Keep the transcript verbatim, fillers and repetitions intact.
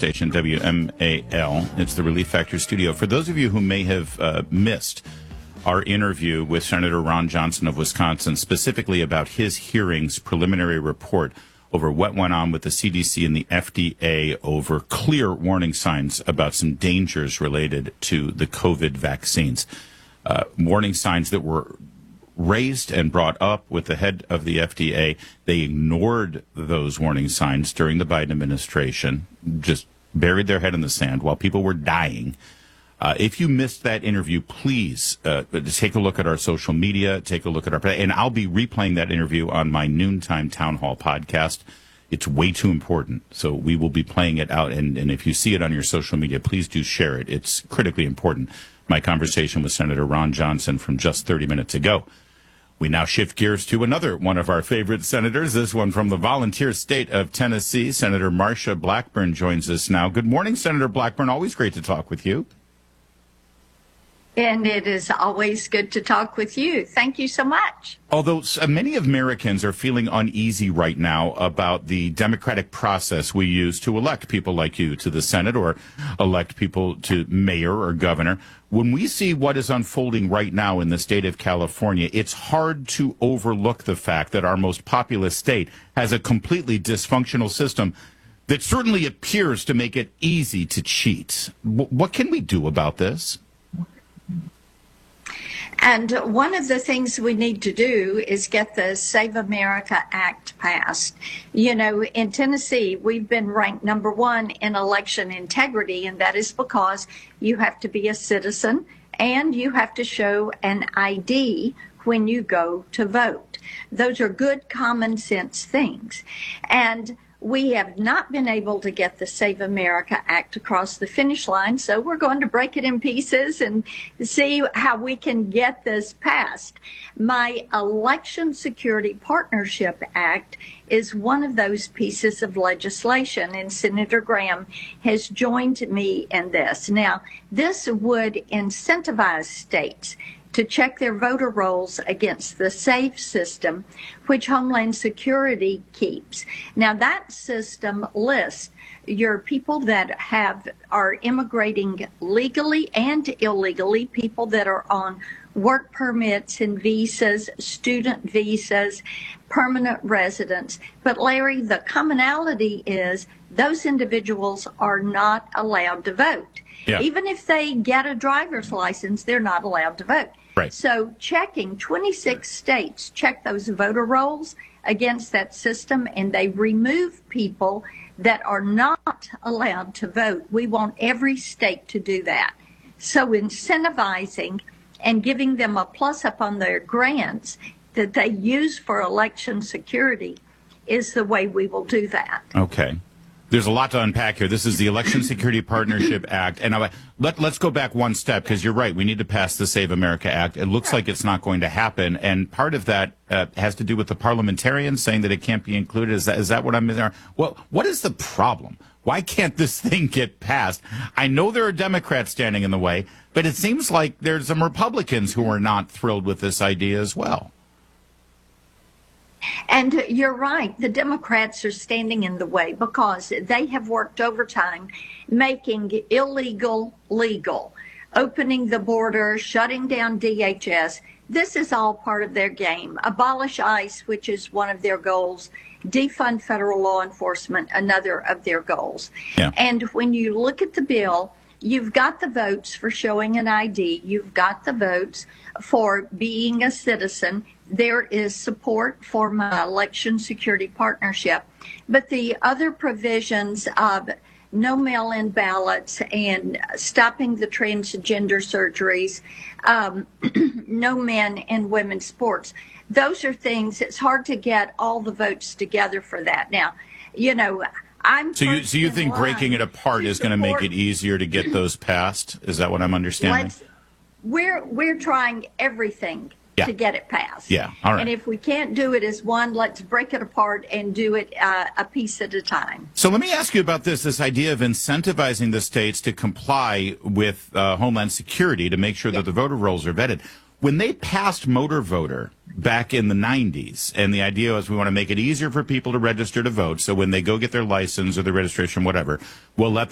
station, W M A L. It's the Relief Factor studio. For those of you who may have uh, missed our interview with Senator Ron Johnson of Wisconsin, specifically about his hearings preliminary report over what went on with the C D C and the F D A over clear warning signs about some dangers related to the COVID vaccines. Uh, warning signs that were raised and brought up with the head of the F D A. They ignored those warning signs during the Biden administration, just buried their head in the sand while people were dying. Uh, if you missed that interview, please uh, take a look at our social media, take a look at our, and I'll be replaying that interview on my noontime town hall podcast. It's way too important, so we will be playing it out, and, and if you see it on your social media, please do share it. It's critically important. My conversation with Senator Ron Johnson from just thirty minutes ago. We now shift gears to another one of our favorite senators, this one from the volunteer state of Tennessee. Senator Marsha Blackburn joins us now. Good morning, Senator Blackburn. Always great to talk with you. And it is always good to talk with you. Thank you so much. Although many Americans are feeling uneasy right now about the democratic process we use to elect people like you to the Senate or elect people to mayor or governor, when we see what is unfolding right now in the state of California, it's hard to overlook the fact that our most populous state has a completely dysfunctional system that certainly appears to make it easy to cheat. What can we do about this? And one of the things we need to do is get the Save America Act passed. You know, in Tennessee, we've been ranked number one in election integrity, and that is because you have to be a citizen and you have to show an I D when you go to vote. Those are good common sense things. And we have not been able to get the Save America Act across the finish line, so we're going to break it in pieces and see how we can get this passed. My Election Security Partnership Act is one of those pieces of legislation, and Senator Graham has joined me in this. Now, this would incentivize states to check their voter rolls against the SAFE system, which Homeland Security keeps. Now, that system lists your people that have are immigrating legally and illegally, people that are on work permits and visas, student visas, permanent residents. But Larry, the commonality is those individuals are not allowed to vote. Yeah. Even if they get a driver's license, they're not allowed to vote. Right. So checking, twenty-six states check those voter rolls against that system, and they remove people that are not allowed to vote. We want every state to do that. So incentivizing and giving them a plus up on their grants that they use for election security is the way we will do that. Okay. There's a lot to unpack here. This is the Election Security Partnership Act. And I, let, let's go back one step, because you're right. We need to pass the Save America Act. It looks like it's not going to happen. And part of that uh, has to do with the parliamentarians saying that it can't be included. Is that, is that what I'm there? Well, what is the problem? Why can't this thing get passed? I know there are Democrats standing in the way, but it seems like there's some Republicans who are not thrilled with this idea as well. And you're right, the Democrats are standing in the way because they have worked overtime making illegal legal, opening the border, shutting down D H S. This is all part of their game. Abolish ICE, which is one of their goals. Defund federal law enforcement, another of their goals. Yeah. And when you look at the bill, you've got the votes for showing an I D. You've got the votes for being a citizen. There is support for my Election Security Partnership. But the other provisions of no mail-in ballots and stopping the transgender surgeries, um, no men and women's sports, those are things, it's hard to get all the votes together for that. Now, you know, I'm So you, so you think breaking it apart is going to make it easier to get those passed? Is that what I'm understanding? Let's, we're, we're trying everything yeah. to get it passed. Yeah, all right. And if we can't do it as one, let's break it apart and do it uh, a piece at a time. So let me ask you about this, this idea of incentivizing the states to comply with uh, Homeland Security to make sure yeah. that the voter rolls are vetted. When they passed Motor Voter back in the nineties, and the idea was we want to make it easier for people to register to vote, so when they go get their license or their registration, whatever, we'll let